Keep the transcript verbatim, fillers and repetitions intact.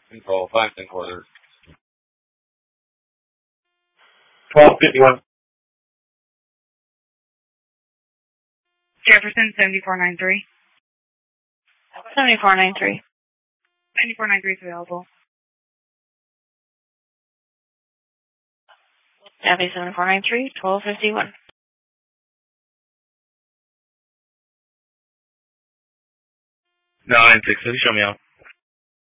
Control, five and quarters. twelve fifty-one. Jefferson, seventy-four ninety-three. seventy-four ninety-three. seventy-four ninety-three is available. Abby, seventy-four ninety-three, twelve fifty-one. Nine six. Show me out.